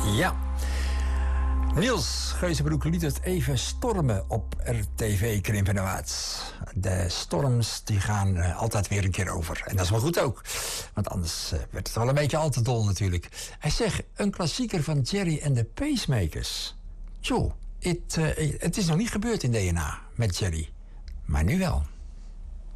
Ja. Niels Geuzenbroek liet het even stormen op RTV Krimpenerwaarts. De storms die gaan altijd weer een keer over. En dat is wel goed ook. Want anders werd het wel een beetje al te dol natuurlijk. Hij zegt, een klassieker van Jerry en de Pacemakers. Tjoh, het is nog niet gebeurd in DNA met Jerry. Maar nu wel.